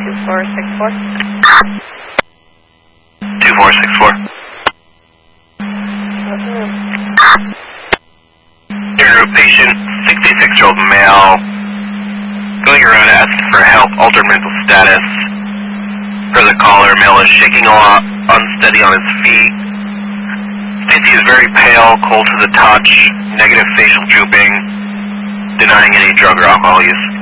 2464. 2464. You're en route, patient, 66-year-old male. Going around asking for help, altered mental status. Per the caller, male is shaking a lot, unsteady on his feet. States he is very pale, cold to the touch, negative facial drooping, denying any drug or alcohol use.